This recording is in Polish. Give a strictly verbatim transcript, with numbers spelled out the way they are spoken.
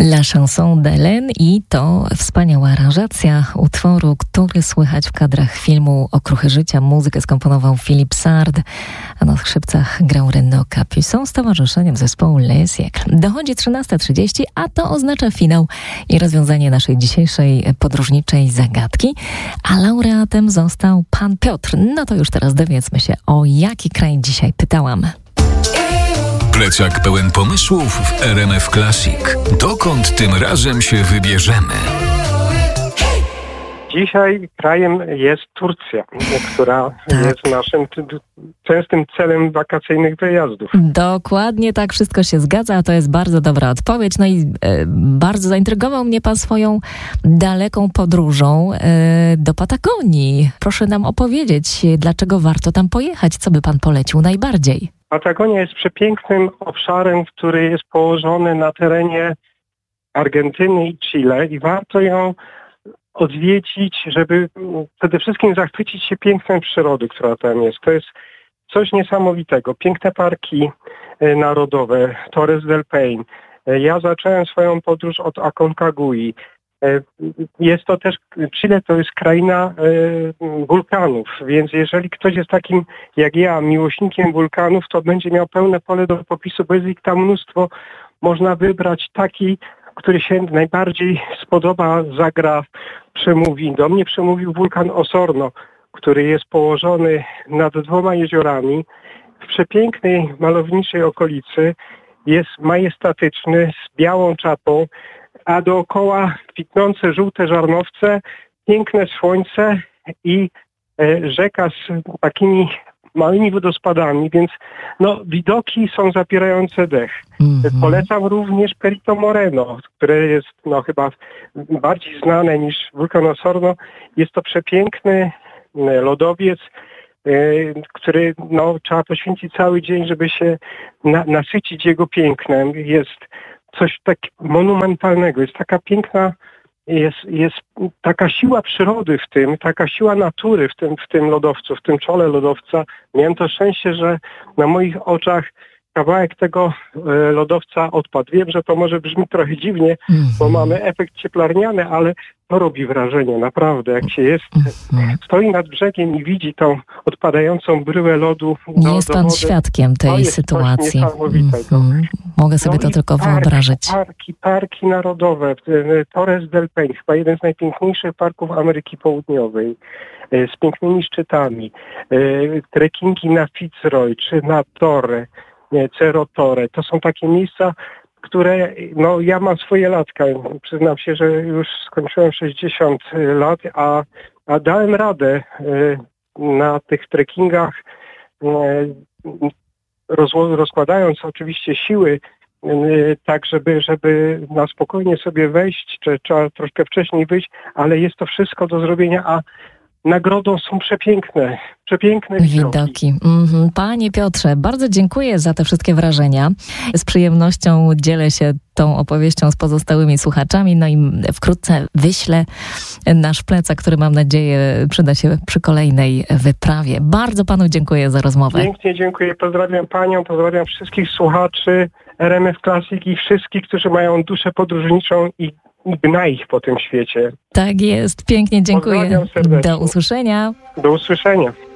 La chanson d'Hélène i to wspaniała aranżacja utworu, który słychać w kadrach filmu Okruchy życia. Muzykę skomponował Philippe Sard, a na skrzypcach grał Renaud Capuçon z towarzyszeniem zespołu Les Siècles. Dochodzi trzynasta trzydzieści, a to oznacza finał i rozwiązanie naszej dzisiejszej podróżniczej zagadki. A laureatem został pan Piotr. No to już teraz dowiedzmy się, o jaki kraj dzisiaj pytałam. Plecak pełen pomysłów w R M F Classic. Dokąd tym razem się wybierzemy? Dzisiaj krajem jest Turcja, która tak. jest naszym t- t- częstym celem wakacyjnych wyjazdów. Dokładnie tak, wszystko się zgadza, a to jest bardzo dobra odpowiedź. No i e, bardzo zaintrygował mnie pan swoją daleką podróżą e, do Patagonii. Proszę nam opowiedzieć, dlaczego warto tam pojechać, co by pan polecił najbardziej? Patagonia jest przepięknym obszarem, który jest położony na terenie Argentyny i Chile i warto ją odwiedzić, żeby przede wszystkim zachwycić się pięknem przyrody, która tam jest. To jest coś niesamowitego. Piękne parki narodowe, Torres del Paine. Ja zacząłem swoją podróż od Aconcagui. Jest to też, Chile to jest kraina wulkanów, więc jeżeli ktoś jest takim jak ja, miłośnikiem wulkanów, to będzie miał pełne pole do popisu, bo jest ich tam mnóstwo. Można wybrać taki, który się najbardziej spodoba, zagra, przemówi. Do mnie przemówił wulkan Osorno, który jest położony nad dwoma jeziorami w przepięknej, malowniczej okolicy. Jest majestatyczny, z białą czapą, a dookoła kwitnące żółte żarnowce, piękne słońce i e, rzeka z takimi małymi wodospadami, więc no, widoki są zapierające dech. Mm-hmm. Polecam również Perito Moreno, które jest no, chyba bardziej znane niż wulkan Osorno. Jest to przepiękny lodowiec, y, który no, trzeba poświęcić cały dzień, żeby się na, nasycić jego pięknem. Jest coś tak monumentalnego, jest taka piękna Jest, jest taka siła przyrody w tym, taka siła natury w tym, w tym lodowcu, w tym czole lodowca. Miałem to szczęście, że na moich oczach kawałek tego e, lodowca odpadł. Wiem, że to może brzmi trochę dziwnie, mm-hmm. bo mamy efekt cieplarniany, ale to robi wrażenie, naprawdę. Jak się jest, mm-hmm. stoi nad brzegiem i widzi tą odpadającą bryłę lodu. Nie do, jest do pan wody, świadkiem tej to jest sytuacji. Mm-hmm. Mogę sobie no to tylko parki, wyobrazić. Parki, parki narodowe, Torres del Paine, chyba jeden z najpiękniejszych parków Ameryki Południowej, z pięknymi szczytami, trekkingi na Fitzroy czy na Torre, Cerro Torre. To są takie miejsca, które, no ja mam swoje latka. Przyznam się, że już skończyłem sześćdziesiąt lat, a, a dałem radę na tych trekkingach, rozkładając oczywiście siły, tak żeby, żeby na spokojnie sobie wejść, czy trzeba troszkę wcześniej wyjść, ale jest to wszystko do zrobienia, a nagrodą są przepiękne, przepiękne widoki. widoki. Mm-hmm. Panie Piotrze, bardzo dziękuję za te wszystkie wrażenia. Z przyjemnością dzielę się tą opowieścią z pozostałymi słuchaczami, no i wkrótce wyślę nasz plecak, który mam nadzieję przyda się przy kolejnej wyprawie. Bardzo panu dziękuję za rozmowę. Pięknie dziękuję, pozdrawiam panią, pozdrawiam wszystkich słuchaczy R M F Classic i wszystkich, którzy mają duszę podróżniczą i gna ich po tym świecie. Tak jest, pięknie dziękuję. Do usłyszenia. Do usłyszenia.